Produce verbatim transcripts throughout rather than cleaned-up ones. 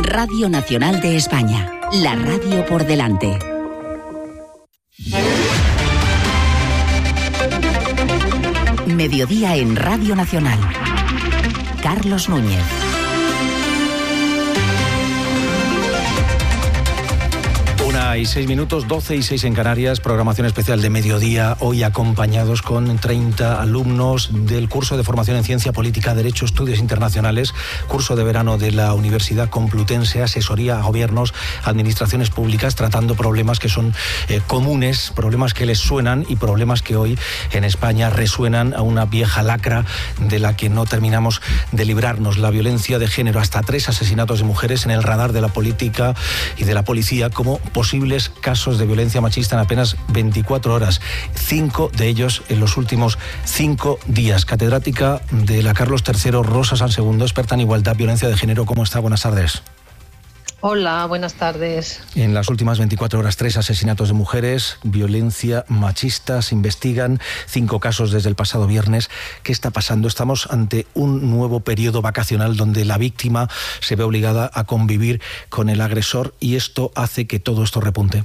Radio Nacional de España, la radio por delante. Mediodía en Radio Nacional. Carlos Núñez. Una y seis minutos, doce y seis en Canarias, programación especial de mediodía, hoy acompañados con treinta alumnos del curso de formación en Ciencia Política, Derecho, Estudios Internacionales, curso de verano de la Universidad Complutense, asesoría a gobiernos, administraciones públicas, tratando problemas que son eh, comunes, problemas que les suenan y problemas que hoy en España resuenan a una vieja lacra de la que no terminamos de librarnos. La violencia de género, hasta tres asesinatos de mujeres en el radar de la política y de la policía como posibles casos de violencia machista en apenas veinticuatro horas, cinco de ellos en los últimos cinco días. Catedrática de la Carlos tercero, Rosa Sansegundo, experta en igualdad, violencia de género. ¿Cómo está? Buenas tardes. Hola, buenas tardes. En las últimas veinticuatro horas, tres asesinatos de mujeres, violencia machista, se investigan cinco casos desde el pasado viernes. ¿Qué está pasando? Estamos ante un nuevo periodo vacacional donde la víctima se ve obligada a convivir con el agresor y esto hace que todo esto repunte.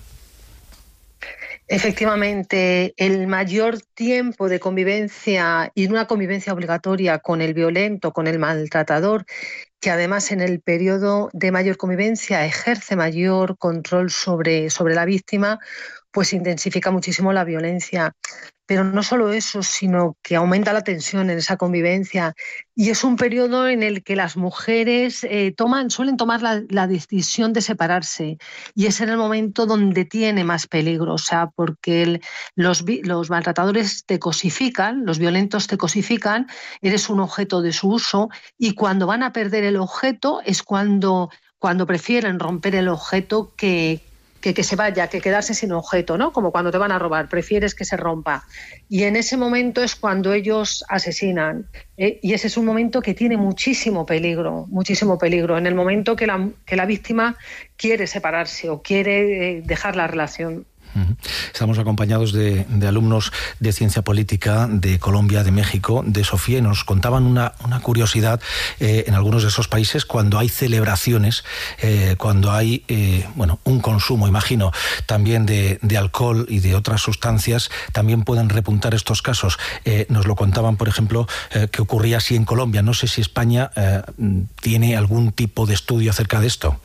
Efectivamente, el mayor tiempo de convivencia y una convivencia obligatoria con el violento, con el maltratador, que además en el periodo de mayor convivencia ejerce mayor control sobre, sobre la víctima, pues intensifica muchísimo la violencia. Pero no solo eso, sino que aumenta la tensión en esa convivencia. Y es un periodo en el que las mujeres eh, toman, suelen tomar la, la decisión de separarse. Y es en el momento donde tiene más peligro. O sea, porque el, los, los maltratadores te cosifican, los violentos te cosifican, eres un objeto de su uso. Y cuando van a perder el objeto es cuando, cuando prefieren romper el objeto que... Que, que se vaya, que quedarse sin objeto, ¿no? Como cuando te van a robar, prefieres que se rompa. Y en ese momento es cuando ellos asesinan. ¿eh? Y ese es un momento que tiene muchísimo peligro, muchísimo peligro. En el momento que la, que la víctima quiere separarse o quiere eh, dejar la relación. Estamos acompañados de, de alumnos de Ciencia Política de Colombia, de México, de Sofía, y nos contaban una, una curiosidad eh, en algunos de esos países cuando hay celebraciones, eh, cuando hay eh, bueno, un consumo, imagino, también de, de alcohol y de otras sustancias, también pueden repuntar estos casos. Eh, nos lo contaban, por ejemplo, eh, que ocurría así en Colombia. No sé si España eh, tiene algún tipo de estudio acerca de esto.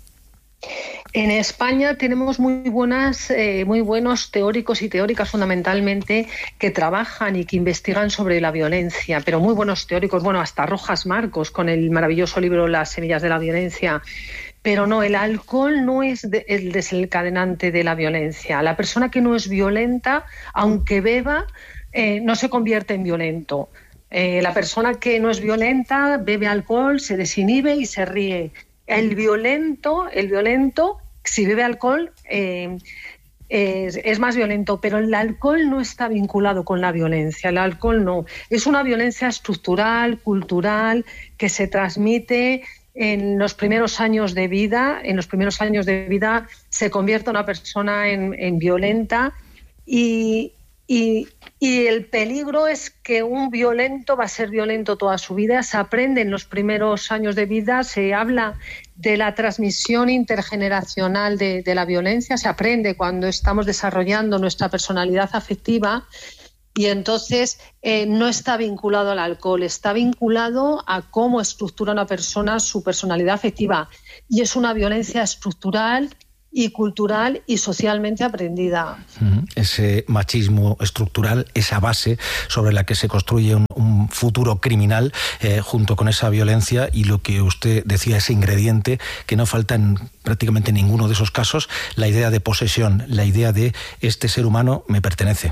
En España tenemos muy buenas, eh, muy buenos teóricos y teóricas fundamentalmente que trabajan y que investigan sobre la violencia, pero muy buenos teóricos, bueno, hasta Rojas Marcos con el maravilloso libro Las semillas de la violencia. Pero no, el alcohol no es de, el desencadenante de la violencia. La persona que no es violenta, aunque beba, eh, no se convierte en violento. Eh, la persona que no es violenta bebe alcohol, se desinhibe y se ríe. El violento, el violento, si bebe alcohol, eh, es, es más violento, pero el alcohol no está vinculado con la violencia. El alcohol no. Es una violencia estructural, cultural, que se transmite en los primeros años de vida. En los primeros años de vida se convierte una persona en, en violenta y... Y, y el peligro es que un violento va a ser violento toda su vida. Se aprende en los primeros años de vida, se habla de la transmisión intergeneracional de, de la violencia, se aprende cuando estamos desarrollando nuestra personalidad afectiva y entonces eh, no está vinculado al alcohol, está vinculado a cómo estructura una persona su personalidad afectiva y es una violencia estructural y cultural y socialmente aprendida. Ese machismo estructural, esa base sobre la que se construye un, un futuro criminal eh, junto con esa violencia y lo que usted decía, ese ingrediente que no falta en prácticamente ninguno de esos casos, la idea de posesión, la idea de este ser humano me pertenece.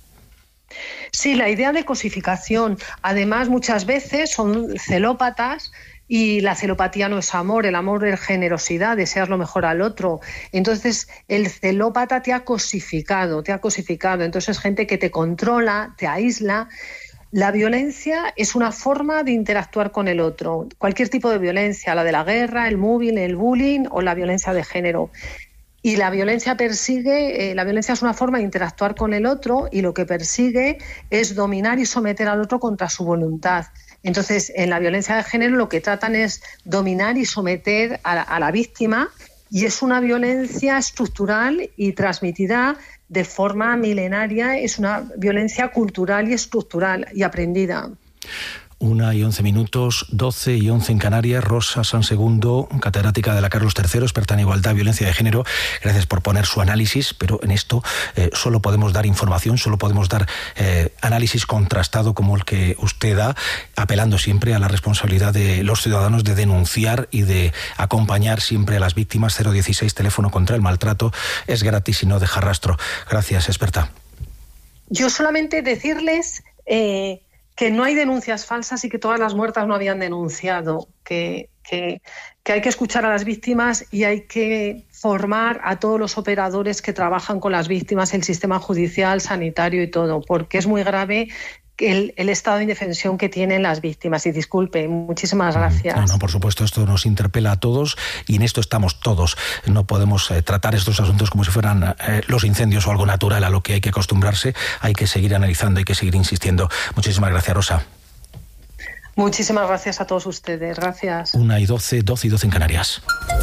Sí, la idea de cosificación. Además, muchas veces son celópatas. Y la celopatía no es amor, el amor es generosidad, deseas lo mejor al otro. Entonces, el celópata te ha cosificado, te ha cosificado. Entonces, es gente que te controla, te aísla. La violencia es una forma de interactuar con el otro. Cualquier tipo de violencia, la de la guerra, el mobbing, el bullying o la violencia de género. Y la violencia persigue, eh, la violencia es una forma de interactuar con el otro y lo que persigue es dominar y someter al otro contra su voluntad. Entonces, en la violencia de género lo que tratan es dominar y someter a la, a la víctima, y es una violencia estructural y transmitida de forma milenaria, es una violencia cultural y estructural y aprendida. Una y once minutos, doce y once en Canarias. Rosa Sansegundo, catedrática de la Carlos tercero, experta en igualdad, violencia de género. Gracias por poner su análisis, pero en esto eh, solo podemos dar información, solo podemos dar eh, análisis contrastado como el que usted da, apelando siempre a la responsabilidad de los ciudadanos de denunciar y de acompañar siempre a las víctimas. Cero dieciséis, teléfono contra el maltrato, es gratis y no deja rastro. Gracias, experta. Yo solamente decirles... Eh... que no hay denuncias falsas y que todas las muertas no habían denunciado, que, que, que hay que escuchar a las víctimas y hay que formar a todos los operadores que trabajan con las víctimas, el sistema judicial, sanitario y todo, porque es muy grave el, el estado de indefensión que tienen las víctimas. Y disculpe, muchísimas gracias. No, no, por supuesto, esto nos interpela a todos y en esto estamos todos. No podemos eh, tratar estos asuntos como si fueran eh, los incendios o algo natural a lo que hay que acostumbrarse. Hay que seguir analizando, hay que seguir insistiendo. Muchísimas gracias, Rosa. Muchísimas gracias a todos ustedes. Gracias. Una y doce, doce y doce en Canarias.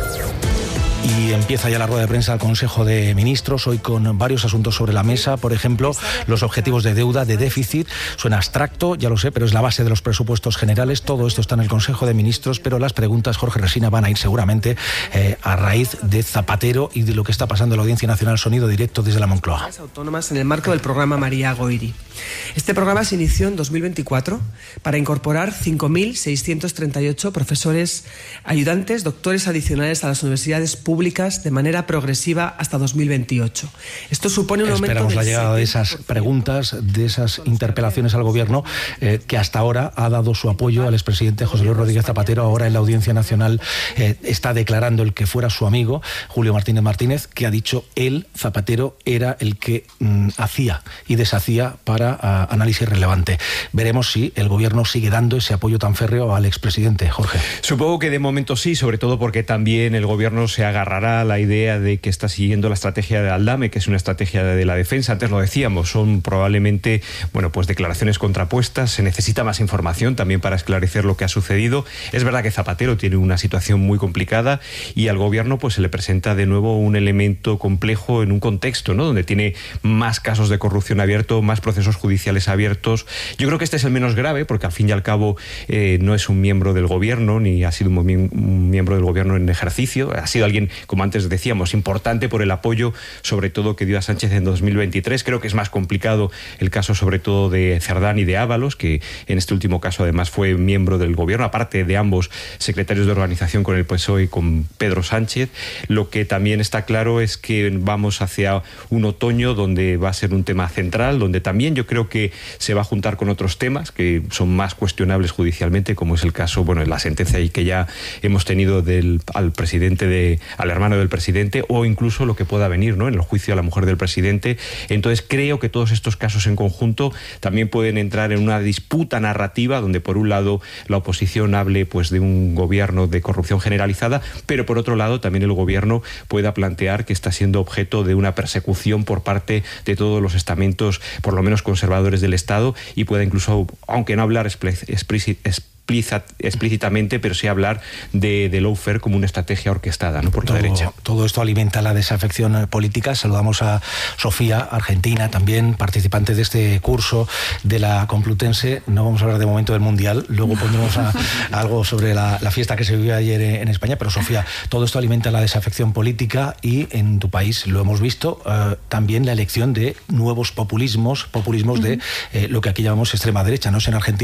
Y empieza ya la rueda de prensa del Consejo de Ministros, hoy con varios asuntos sobre la mesa. Por ejemplo, los objetivos de deuda, de déficit. Suena abstracto, ya lo sé, pero es la base de los presupuestos generales. Todo esto está en el Consejo de Ministros, pero las preguntas, Jorge Resina, van a ir seguramente eh, a raíz de Zapatero y de lo que está pasando en la Audiencia Nacional. Sonido directo desde la Moncloa. Autónomas en el marco del programa María Goiri. Este programa se inició en dos mil veinticuatro para incorporar cinco mil seiscientos treinta y ocho profesores ayudantes, doctores adicionales a las universidades públicas de manera progresiva hasta dos mil veintiocho. Esto supone un aumento. Esperamos la llegada de esas preguntas, de esas interpelaciones al Gobierno, eh, que hasta ahora ha dado su apoyo al expresidente José Luis Rodríguez Zapatero. Ahora en la Audiencia Nacional eh, está declarando el que fuera su amigo, Julio Martínez Martínez, que ha dicho él, Zapatero, era el que mm, hacía y deshacía para uh, análisis relevante. Veremos si el Gobierno sigue dando ese apoyo tan férreo al expresidente. Jorge. Supongo que de momento sí, sobre todo porque también el Gobierno se agarrará a la idea de que está siguiendo la estrategia de Aldame, que es una estrategia de la defensa. Antes lo decíamos, son probablemente, bueno, pues declaraciones contrapuestas. Se necesita más información también para esclarecer lo que ha sucedido. Es verdad que Zapatero tiene una situación muy complicada y al Gobierno pues se le presenta de nuevo un elemento complejo en un contexto, ¿no?, donde tiene más casos de corrupción abiertos, más procesos judiciales abiertos. Yo creo que este es el menos grave porque al fin y al cabo eh, no es un miembro del Gobierno ni ha sido un, un miembro del Gobierno en ejercicio. Ha sido alguien, como antes decíamos, importante por el apoyo sobre todo que dio a Sánchez en dos mil veintitrés. Creo que es más complicado el caso sobre todo de Cerdán y de Ábalos, que en este último caso además fue miembro del Gobierno, aparte de ambos secretarios de organización con el P S O E y con Pedro Sánchez. Lo que también está claro es que vamos hacia un otoño donde va a ser un tema central, donde también yo creo que se va a juntar con otros temas que son más cuestionables judicialmente, como es el caso, bueno, la sentencia ahí que ya hemos tenido del, al presidente de, al hermano del presidente, o incluso lo que pueda venir, ¿no?, en el juicio a la mujer del presidente. Entonces creo que todos estos casos en conjunto también pueden entrar en una disputa narrativa donde por un lado la oposición hable pues de un gobierno de corrupción generalizada, pero por otro lado también el gobierno pueda plantear que está siendo objeto de una persecución por parte de todos los estamentos, por lo menos conservadores del Estado, y pueda incluso, aunque no hablar explícitamente, explícitamente, pero sí hablar de, de lawfare como una estrategia orquestada, ¿no?, por la todo, derecha. Todo esto alimenta la desafección política. Saludamos a Sofía, argentina, también participante de este curso de la Complutense. No vamos a hablar de momento del Mundial, luego pondremos a, a algo sobre la, la fiesta que se vivió ayer en España, pero Sofía, todo esto alimenta la desafección política y en tu país lo hemos visto, eh, también la elección de nuevos populismos, populismos uh-huh. de eh, lo que aquí llamamos extrema derecha. No sé en Argentina